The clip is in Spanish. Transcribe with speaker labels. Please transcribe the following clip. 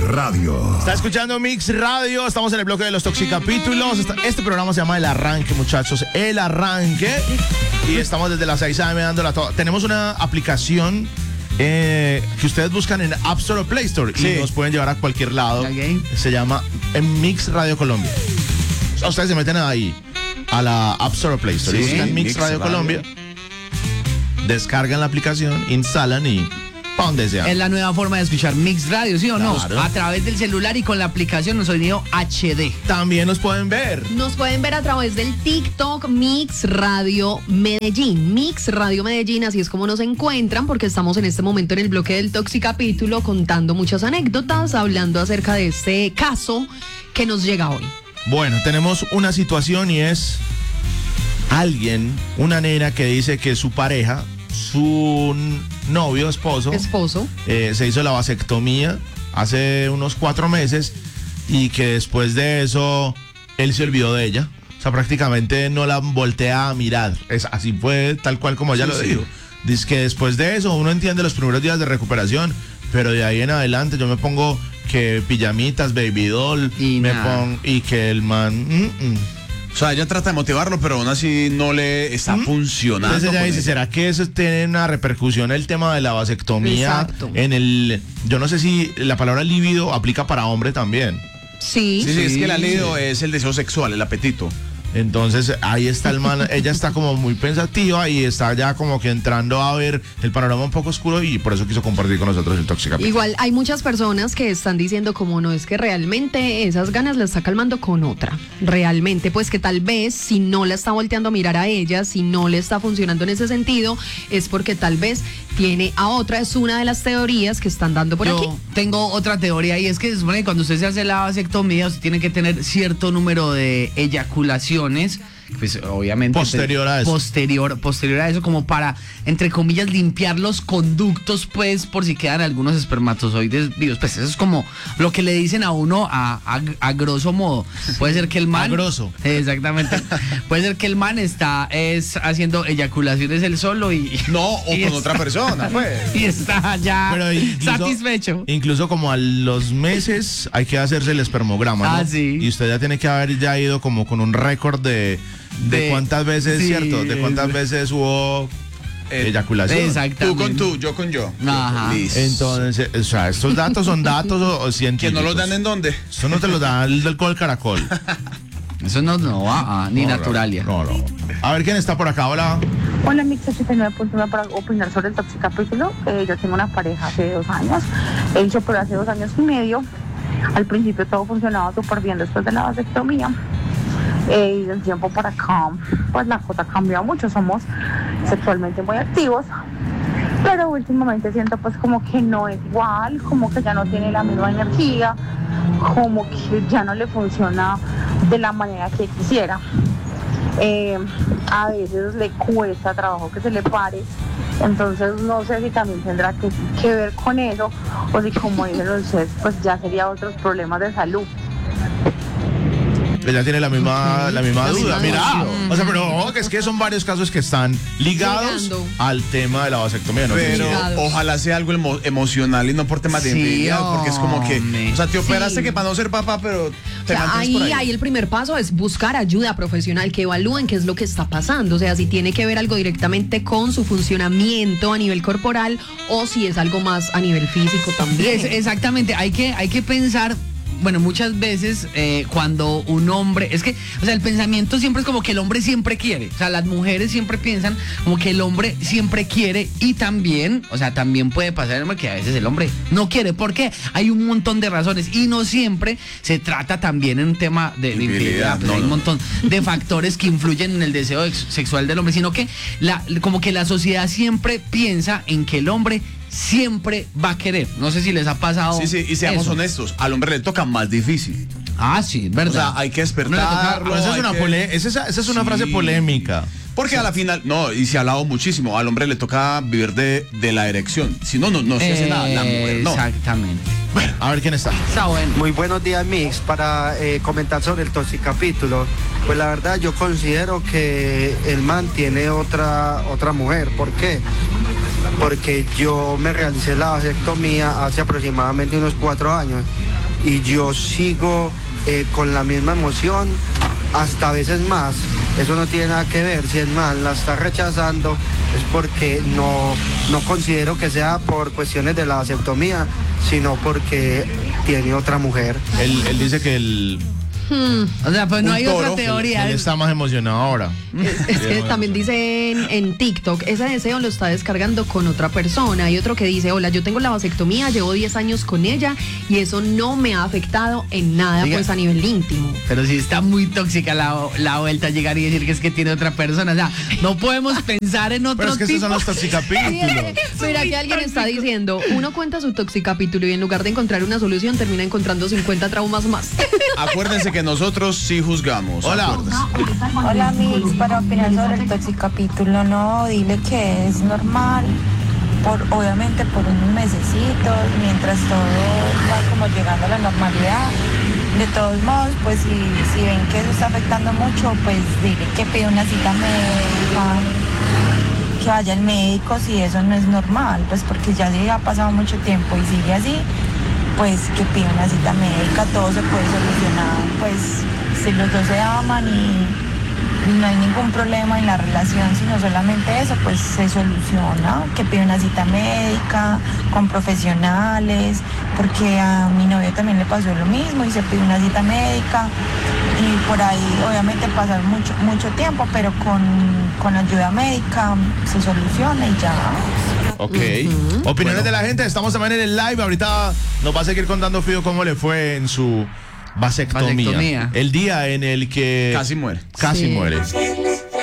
Speaker 1: Radio.
Speaker 2: Está escuchando Mix Radio, estamos en el bloque de los Toxicapítulos. Este programa se llama El Arranque, muchachos, El Arranque. Y estamos desde las 6 a.m. dándola toda. Tenemos una aplicación que ustedes buscan en App Store o Play Store y nos pueden llevar a cualquier lado.
Speaker 3: Okay.
Speaker 2: Se llama Mix Radio Colombia. Ustedes se meten ahí a la App Store o Play Store y buscan Mix Radio Colombia, descargan la aplicación, instalan y ¿para dónde sea?
Speaker 3: Es la nueva forma de escuchar Mix Radio, ¿sí o no?
Speaker 2: Claro.
Speaker 3: A través del celular y con la aplicación en sonido HD.
Speaker 2: También nos pueden ver.
Speaker 4: Nos pueden ver a través del TikTok Mix Radio Medellín. Mix Radio Medellín, así es como nos encuentran, porque estamos en este momento en el bloque del Toxicapítulo contando muchas anécdotas, hablando acerca de este caso que nos llega hoy.
Speaker 2: Bueno, tenemos una situación y es alguien, una nena que dice que su pareja, su novio, esposo, se hizo la vasectomía hace unos 4 meses y que después de eso él se olvidó de ella. O sea, prácticamente no la voltea a mirar. Así fue tal cual como ella lo dijo. Dice que después de eso uno entiende los primeros días de recuperación, pero de ahí en adelante yo me pongo que pijamitas, baby doll, y que el man...
Speaker 5: O sea, ella trata de motivarlo, pero aún así no le está funcionando.
Speaker 2: Entonces ella dice, ¿será que eso tiene una repercusión el tema de la vasectomía?
Speaker 4: Exacto.
Speaker 2: En el... Yo no sé si la palabra líbido aplica para hombre también.
Speaker 4: Sí,
Speaker 5: es que el líbido es el deseo sexual, el apetito.
Speaker 2: Entonces ahí está el man, ella está como muy pensativa y está ya como que entrando a ver el panorama un poco oscuro y por eso quiso compartir con nosotros el Toxicapítulo.
Speaker 4: Igual hay muchas personas que están diciendo como no, es que realmente esas ganas las está calmando con otra. Realmente, pues que tal vez si no la está volteando a mirar a ella, si no le está funcionando en ese sentido, es porque tal vez tiene a otra. Es una de las teorías que están dando por aquí.
Speaker 3: Yo tengo otra teoría y es que se supone que cuando usted se hace la vasectomía, usted tiene que tener cierto número de eyaculaciones, pues obviamente
Speaker 2: posterior a eso.
Speaker 3: Posterior a eso, como para, entre comillas, limpiar los conductos, pues, por si quedan algunos espermatozoides vivos. Pues eso es como lo que le dicen a uno a grosso modo. Puede ser que el man...
Speaker 2: A grosso.
Speaker 3: Exactamente. Puede ser que el man está haciendo eyaculaciones él solo y...
Speaker 5: No, o con otra persona, pues.
Speaker 3: Y está ya satisfecho.
Speaker 2: Incluso como a los meses hay que hacerse el espermograma, ¿no?
Speaker 3: Ah, sí.
Speaker 2: Y usted ya tiene que haber ya ido como con un récord de cuántas veces, ¿cierto? De cuántas veces hubo eyaculación.
Speaker 3: Exactamente.
Speaker 5: Tú con tú, yo con yo.
Speaker 3: Ajá.
Speaker 2: Entonces, o sea, estos datos son datos o científicos.
Speaker 5: ¿Que no los dan en dónde?
Speaker 2: Eso no te lo da el del Caracol.
Speaker 3: Eso no va ni Naturalia.
Speaker 2: No. A ver quién está por acá, hola.
Speaker 6: Hola, Mix 89.1 para opinar sobre el Toxicapítulo. Yo tengo una pareja hace 2 años. Él se operó hace 2 años y medio. Al principio todo funcionaba súper bien después de la vasectomía. Y de un tiempo para acá, pues la cosa cambió mucho. Somos sexualmente muy activos. Pero últimamente siento pues como que no es igual, como que ya no tiene la misma energía, como que ya no le funciona de la manera que quisiera. A veces le cuesta trabajo que se le pare, entonces no sé si también tendrá que ver con eso o si, como dicen ustedes, pues ya sería otros problemas de salud.
Speaker 2: Ella tiene la misma duda, mira. O sea, pero es que son varios casos que están ligados al tema de la vasectomía, ¿no?
Speaker 5: Pero ojalá sea algo emocional y no por temas de infidelidad, porque es como que, o sea, te operaste que para no ser papá, pero te mantienes por
Speaker 4: ahí el primer paso es buscar ayuda profesional, que evalúen qué es lo que está pasando, o sea, si tiene que ver algo directamente con su funcionamiento a nivel corporal o si es algo más a nivel físico también.
Speaker 3: Exactamente, hay que pensar. Bueno, muchas veces cuando un hombre, es que, o sea, el pensamiento siempre es como que el hombre siempre quiere, o sea, las mujeres siempre piensan como que el hombre siempre quiere y también, o sea, también puede pasar que a veces el hombre no quiere, porque hay un montón de razones y no siempre se trata también en un tema de infidelidad, hay un montón de factores que influyen en el deseo sexual del hombre, sino que como que la sociedad siempre piensa en que el hombre siempre va a querer. No sé si les ha pasado.
Speaker 5: Sí, y seamos honestos, al hombre le toca más difícil.
Speaker 3: Ah, sí, verdad.
Speaker 5: O sea, hay que despertarlo.
Speaker 2: Esa es una frase polémica.
Speaker 5: Porque a la final, y se ha hablado muchísimo, al hombre le toca vivir de la erección. Si no se hace nada, la mujer no.
Speaker 3: Exactamente.
Speaker 2: Bueno, a ver quién está.
Speaker 3: Está bueno.
Speaker 7: Muy buenos días, Mix, para comentar sobre el Toxicapítulo. Pues la verdad yo considero que el man tiene otra mujer. ¿Por qué? Porque yo me realicé la vasectomía hace aproximadamente unos 4 años y yo sigo con la misma emoción, hasta a veces más. Eso no tiene nada que ver. Si el man la está rechazando es porque no considero que sea por cuestiones de la vasectomía, sino porque tiene otra mujer.
Speaker 2: Él dice que
Speaker 3: O sea, pues no hay otra teoría.
Speaker 2: Él está más emocionado ahora.
Speaker 4: Es que también dice en TikTok, ese deseo lo está descargando con otra persona. Hay otro que dice, hola, yo tengo la vasectomía, llevo 10 años con ella y eso no me ha afectado en nada, pues a nivel íntimo.
Speaker 3: Pero sí está muy tóxica la vuelta a llegar y decir que es que tiene otra persona. O sea, no podemos pensar en otro tipo.
Speaker 2: Pero es que esos son los toxicapítulos.
Speaker 4: Mira que alguien está diciendo, uno cuenta su toxicapítulo y en lugar de encontrar una solución termina encontrando 50 traumas más.
Speaker 5: Acuérdense que nosotros sí juzgamos.
Speaker 2: Hola.
Speaker 1: Hola, Mix, para opinar sobre el toxicapítulo, no, dile que es normal, obviamente por unos mesecitos, mientras todo va como llegando a la normalidad. De todos modos, pues si ven que eso está afectando mucho, pues dile que pide una cita médica, que vaya al médico si eso no es normal, pues porque ya si ha pasado mucho tiempo y sigue así, pues que pida una cita médica, todo se puede solucionar, pues si los dos se aman y no hay ningún problema en la relación, sino solamente eso, pues se soluciona, que pida una cita médica con profesionales, porque a mi novio también le pasó lo mismo y se pide una cita médica y por ahí obviamente pasar mucho tiempo, pero con ayuda médica se soluciona y ya.
Speaker 2: Ok. Opiniones de la gente, estamos también en el live. Ahorita nos va a seguir contando Fido cómo le fue en su vasectomía. El día en el que
Speaker 5: casi muere.
Speaker 2: Casi muere.